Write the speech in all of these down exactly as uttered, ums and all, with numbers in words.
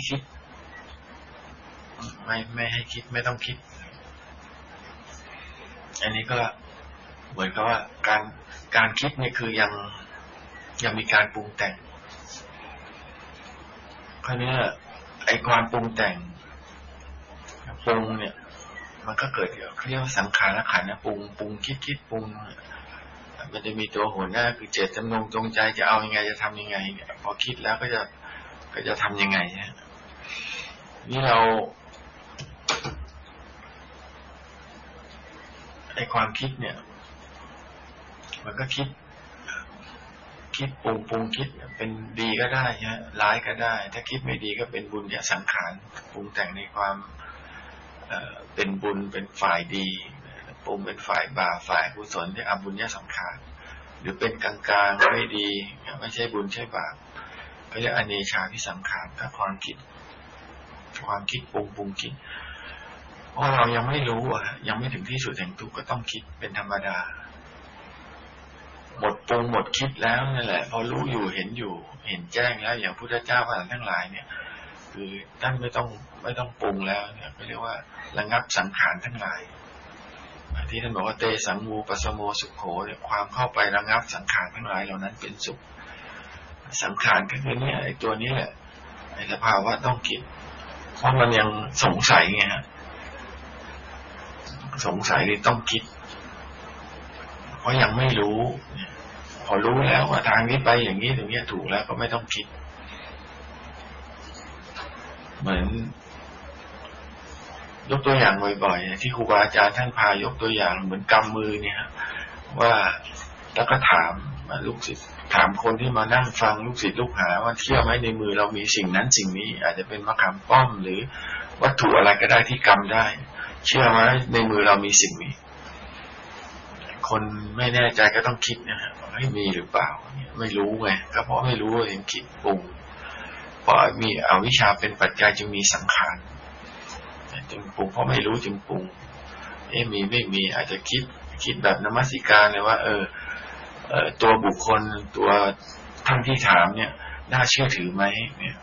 คิดไม่ไม่ให้คิดไม่ต้องคิดอันนี้ก็เหมือนกับว่าการการคิดนี่คือยังยังมีการปรุงแต่งคราวนี้ไอ้ความปรุงแต่งปรุงเนี่ยมันก็เกิดเรียกว่าสังขารขันธ์นะปรุงปรุงคิดคิดปรุงมันจะมีตัวหัวหน้าคือเจตจำนงจงใจจะเอายังไงจะทำยังไงพอคิดแล้วก็จะก็จะทำยังไงเนี่ยนี่เราไอ้ความคิดเนี่ยมันก็คิดคิดปรุงปรุงคิดเป็นดีก็ได้ฮะร้ายก็ได้ถ้าคิดไม่ดีก็เป็นบุญญาสังขารปรุงแต่งในความเอ่อเป็นบุญเป็นฝ่ายดีปรุงเป็นฝ่ายบาปฝ่ายกุศลที่อบุญญาสังขารหรือเป็นกลางๆไม่ดีไม่ใช่บุญใช่บาปก็เรียกอเนชาพิสังขารก็ความคิดความคิดปรุงปรุงคิดเพราะเรายังไม่รู้อ่ะยังไม่ถึงที่สุดแห่งทุกข์ก็ต้องคิดเป็นธรรมดาหมดปรุงหมดคิดแล้วนั่นแหละพอรู้อยู่เห็นอยู่เห็นแจ้งแล้วอย่างพุทธเจ้าพระอรหันต์ทั้งหลายเนี่ยคือท่านไม่ต้องไม่ต้องปรุงแล้วเนี่ยก็เรียกว่าระงับสังขารทั้งหลายที่ท่านบอกว่าเตสังมูปัสสโมสุขโขเนี่ยความเข้าไประงับสังขารทั้งหลายเหล่านั้นเป็นสุขสังขารก็คือเนี่ยไอ้ตัวนี้แหละไอ้สภาวะต้องคิดเพราะมันยังสงสัยไงฮะสงสัยเลยต้องคิดเพราะยังไม่รู้พอรู้แล้วว่าทางนี้ไปอย่างนี้ตรงนี้ถูกแล้วก็ไม่ต้องคิดเหมือนยกตัวอย่างบ่อยๆที่ครูบาอาจารย์ท่านพายกตัวอย่างเหมือนกำมือเนี่ยว่าแล้วก็ถามลูกศิษย์ถามคนที่มานั่งฟังลูกศิษย์ลูกหาว่าเชื่อไหมในมือเรามีสิ่งนั้นสิ่งนี้อาจจะเป็นมะขามป้อมหรือวัตถุอะไรก็ได้ที่กำได้เชื่อไหมในมือเรามีสิ่งนี้คนไม่แน่ใจก็ต้องคิดนะฮะให้มีหรือเปล่าไม่รู้ไงก็เพราะไม่รู้เองคิดปรุงเพราะมีอวิชชาเป็นปัจจัยจึงมีสังขารจึงปรุงเพราะไม่รู้จึงปรุงเอ๊ะมีไม่มีอาจจะคิดคิดแบบนมัสการเลยว่าเออเอ่อตัวบุคคลตัวท่านที่ถามเนี่ยน่าเชื่อถือไหมเนี่ย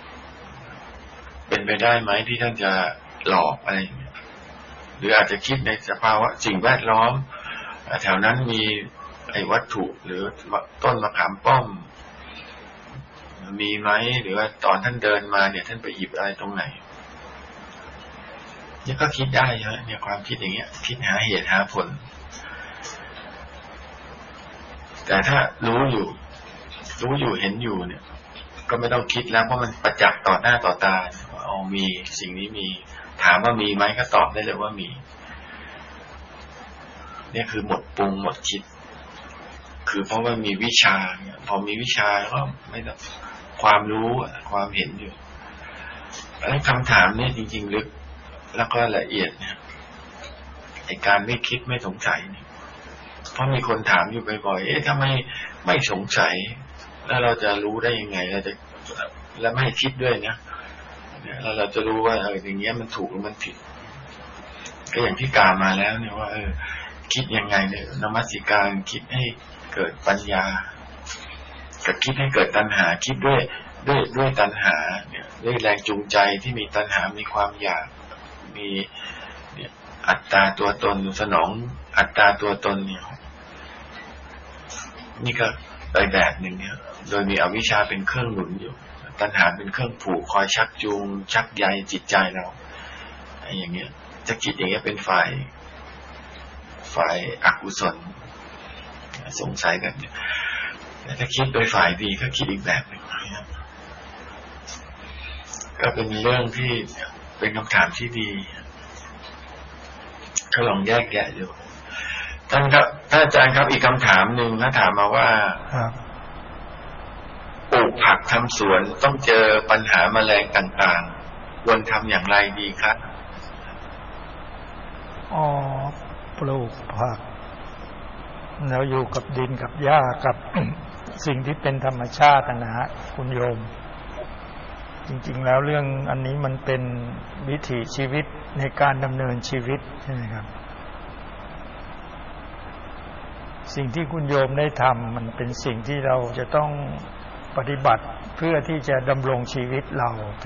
เป็นไปได้ไหมที่ท่านจะหลอกอะไรเนี่ยหรืออาจจะคิดในสภาวะสิ่งแวดล้อมแถวนั้นมีไอ้วัตถุหรือต้นมะขามป้อมมีไหมหรือว่าตอนท่านเดินมาเนี่ยท่านไปหยิบอะไรตรงไหนนี่ก็คิดได้ใช่ไหมเนี่ยความคิดอย่างเงี้ยคิดหาเหตุหาผลแต่ถ้ารู้อยู่รู้อยู่เห็นอยู่เนี่ยก็ไม่ต้องคิดแล้วเพราะมันประจักษ์ต่อหน้าต่อตาเอามีสิ่งนี้มีถามว่ามีไหมก็ตอบได้เลยว่ามีเนี่ยคือหมดปรุงหมดคิดคือเพราะว่ามีวิชาเนี่ยพอมีวิชาก็ไม่ต้องความรู้ความเห็นอยู่แล้วคำถามเนี่ยจริงๆลึกแล้วก็ละเอียดเนี่ยไอ้การไม่คิดไม่สงสัยเนี่ยเพราะมีคนถามอยู่บ่อยๆเอ๊ะทำไมไม่สงสัยแล้วเราจะรู้ได้ยังไงเราจะแล้วไม่คิดด้วยนะแล้วเราจะรู้ว่าเอออย่างเงี้ยมันถูกหรือมันผิดก็อย่างที่กล่าวมาแล้วเนี่ยว่าเออคิดยังไงเนี่ยนมัสการคิดให้เกิดปัญญากับคิดให้เกิดตัณหาคิดด้วยด้วยด้วยตัณหาเนี่ยด้วยแรงจูงใจที่มีตัณหามีความอยากมีเนี่ยอัตตาตัวตนสนองอัตตาตัวตนเนี่ยนี่ก็ไปแบบหนึ่งเนี่ยโดยมีอวิชชาเป็นเครื่องหนุนอยู่ตัณหาเป็นเครื่องผูกคอยชักจูงชักใยจิตใจเราไอ้อย่างเงี้ยจะคิดอย่างเงี้ยเป็นฝ่ายฝ่ายอกุศลสงสัยแบบนี้แต่ถ้าคิดโดยฝ่ายดีก็คิดอีกแบบหนึ่งนะครับก็เป็นเรื่องที่เป็นคำถามที่ดีก็ลองแยกแยะดูท่านครับท่านอาจารย์ครับอีกคำถามหนึ่งนะถามมาว่าปลูกผักทำสวนต้องเจอปัญหาแมลงต่างๆควรทำอย่างไรดีครับอ๋อปลูกผักแล้วอยู่กับดินกับหญ้ากับ สิ่งที่เป็นธรรมชาตินะฮะคุณโยมจริงๆแล้วเรื่องอันนี้มันเป็นวิถีชีวิตในการดำเนินชีวิตใช่ไหมครับสิ่งที่คุณโยมได้ทำมันเป็นสิ่งที่เราจะต้องปฏิบัติเพื่อที่จะดำรงชีวิตเรา